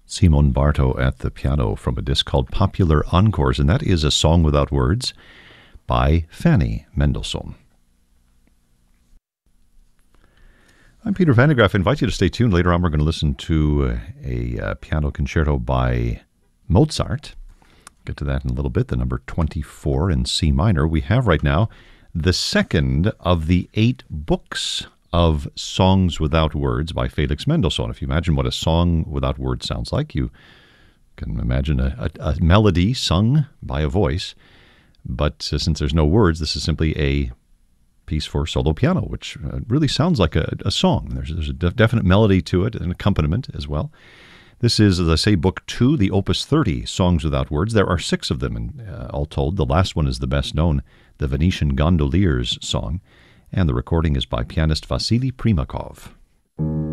Simon Bartow at the piano from a disc called Popular Encores, and that is a song without words by Fanny Mendelssohn. I'm Peter Van de Graaff. I invite you to stay tuned. Later on, we're going to listen to a piano concerto by Mozart. Get to that in a little bit, the number 24 in C minor. We have right now the second of the 8 books of Songs Without Words by Felix Mendelssohn. If you imagine what a song without words sounds like, you can imagine a melody sung by a voice. But since there's no words, this is simply a piece for solo piano, which really sounds like a song. There's a definite melody to it, an accompaniment as well. This is, as I say, Book 2, the Opus 30, Songs Without Words. There are 6 of them, all told. The last one is the best known, the Venetian Gondoliers song, and the recording is by pianist Vasily Primakov.